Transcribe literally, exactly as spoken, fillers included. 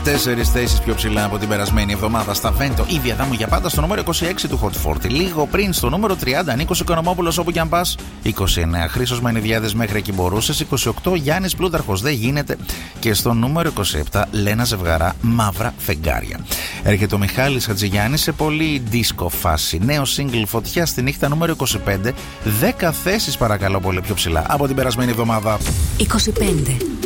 Τέσσερις θέσεις πιο ψηλά από την περασμένη εβδομάδα στα Βέντο. Η Διαδάμου για πάντα στο νούμερο είκοσι έξι του Hot σαράντα. Λίγο πριν στο νούμερο τριάντα Νίκος Οικονομόπουλος όπου κι αν πας. είκοσι εννέα Χρήστος Μενιδιάδες μέχρι εκεί μπορούσες. είκοσι οκτώ Γιάννης Πλούταρχος δεν γίνεται. Και στο νούμερο είκοσι επτά Λένα Ζευγαρά Μαύρα Φεγγάρια. Έρχεται ο Μιχάλης Χατζηγιάννης σε πολύ δίσκο φάση. Νέο single Φωτιά στη νύχτα νούμερο είκοσι πέντε. δέκα θέσεις παρακαλώ πολύ πιο ψηλά από την περασμένη εβδομάδα. είκοσι πέντε.